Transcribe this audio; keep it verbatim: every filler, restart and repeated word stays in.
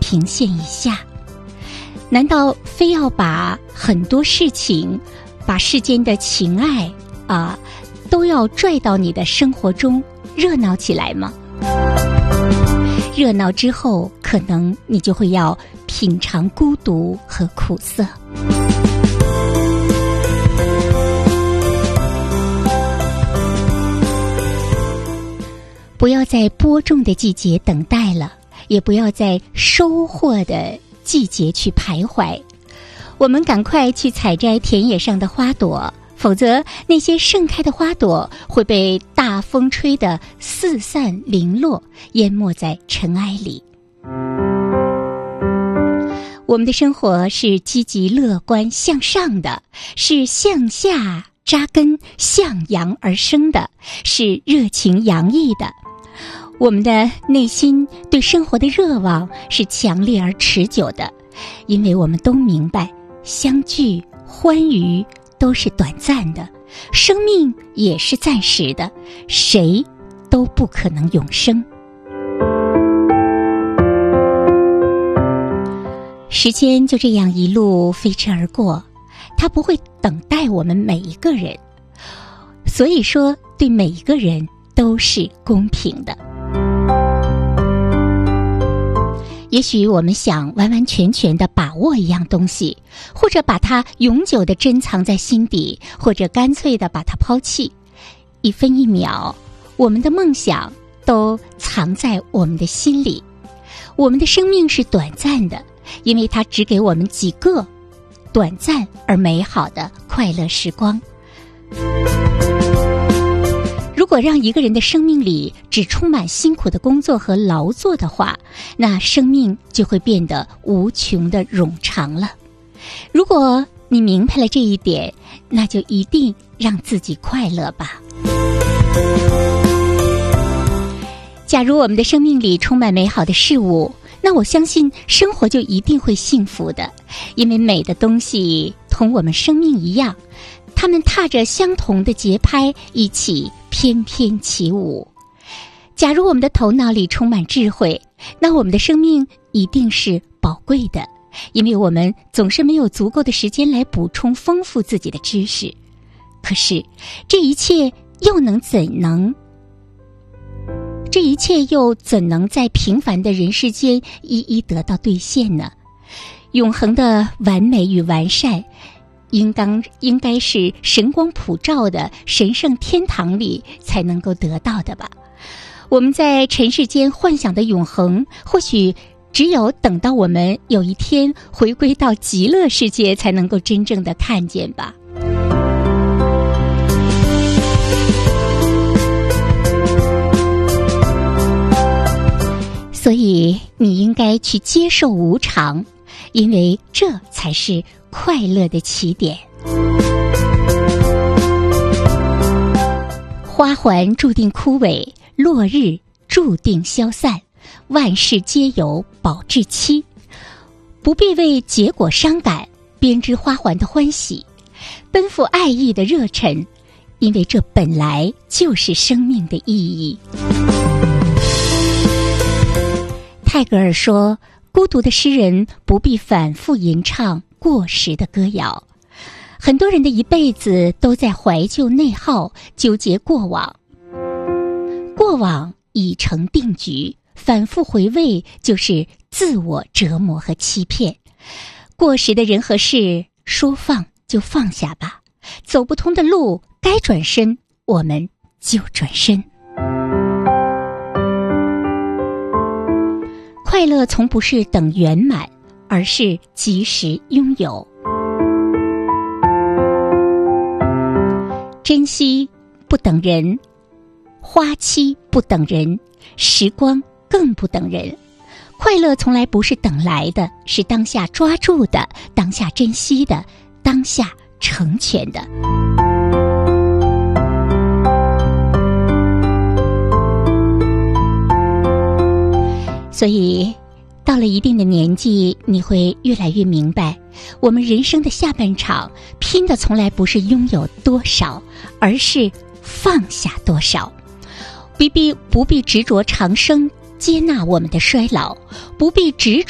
平线以下。难道非要把很多事情，把世间的情爱啊，都要拽到你的生活中热闹起来吗？热闹之后，可能你就会要品尝孤独和苦涩。不要在播种的季节等待了，也不要在收获的季节去徘徊。我们赶快去采摘田野上的花朵，否则那些盛开的花朵会被大风吹得四散零落，淹没在尘埃里。我们的生活是积极乐观向上的，是向下扎根向阳而生的，是热情洋溢的。我们的内心对生活的热望是强烈而持久的，因为我们都明白相聚欢愉都是短暂的，生命也是暂时的，谁都不可能永生。时间就这样一路飞驰而过，它不会等待我们每一个人，所以说对每一个人都是公平的。也许我们想完完全全地把握一样东西，或者把它永久地珍藏在心底，或者干脆地把它抛弃。一分一秒，我们的梦想都藏在我们的心里。我们的生命是短暂的，因为它只给我们几个短暂而美好的快乐时光。如果让一个人的生命里只充满辛苦的工作和劳作的话，那生命就会变得无穷的冗长了。如果你明白了这一点，那就一定让自己快乐吧。假如我们的生命里充满美好的事物，那我相信生活就一定会幸福的，因为美的东西同我们生命一样，他们踏着相同的节拍，一起翩翩起舞。假如我们的头脑里充满智慧，那我们的生命一定是宝贵的，因为我们总是没有足够的时间来补充丰富自己的知识。可是这一切又能怎能这一切又怎能在平凡的人世间一一得到兑现呢？永恒的完美与完善应当应该是神光普照的神圣天堂里才能够得到的吧。我们在尘世间幻想的永恒，或许只有等到我们有一天回归到极乐世界，才能够真正的看见吧。所以你应该去接受无常，因为这才是快乐的起点。花环注定枯萎，落日注定消散，万事皆有保质期。不必为结果伤感，编织花环的欢喜，奔赴爱意的热忱，因为这本来就是生命的意义。泰戈尔说，孤独的诗人不必反复吟唱过时的歌谣。很多人的一辈子都在怀旧内耗，纠结过往。过往已成定局，反复回味就是自我折磨和欺骗。过时的人和事，说放就放下吧。走不通的路，该转身，我们就转身。快乐从不是等圆满，而是及时拥有。珍惜不等人，花期不等人，时光更不等人。快乐从来不是等来的，是当下抓住的，当下珍惜的，当下成全的。所以到了一定的年纪，你会越来越明白，我们人生的下半场拼的从来不是拥有多少，而是放下多少。不必不必执着长生，接纳我们的衰老，不必执